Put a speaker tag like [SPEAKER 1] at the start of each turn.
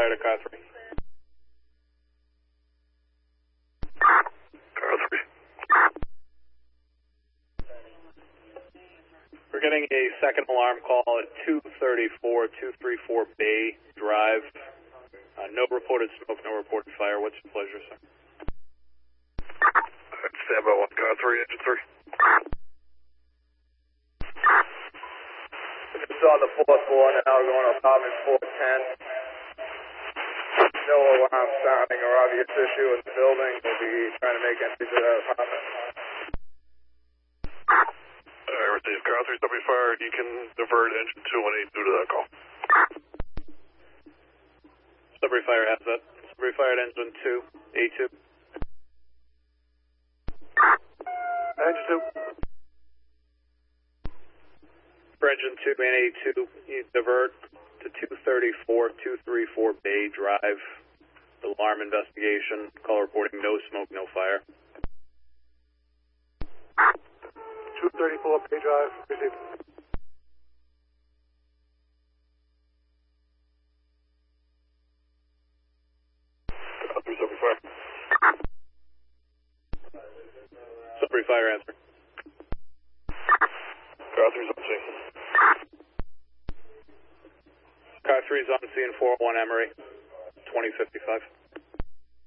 [SPEAKER 1] fire to car 3.
[SPEAKER 2] Car 3.
[SPEAKER 1] We're getting a second alarm call at 234 Bay Drive. No reported smoke, no reported fire. What's your pleasure, sir?
[SPEAKER 2] Stand by 1, car 3, engine 3.
[SPEAKER 3] It's on the 4th floor now, going to apartment 410. No alarm sounding or obvious issue in the building. We'll be trying to make entry to that apartment.
[SPEAKER 2] I received car 3, stop your fire. You can divert engine 2 and 8 due to that call.
[SPEAKER 1] Sudbury Fire has that. Sudbury Fire at engine 2, A2.
[SPEAKER 2] Engine 2.
[SPEAKER 1] For engine 2 and A2, you divert to 234 Bay Drive. Alarm investigation. Call reporting no smoke, no fire.
[SPEAKER 2] 234 Bay Drive, received. Car 3, stop your fire.
[SPEAKER 1] Sudbury Fire answer.
[SPEAKER 2] Car 3's on scene.
[SPEAKER 1] Car 3 is on scene 401 Emery, 2055.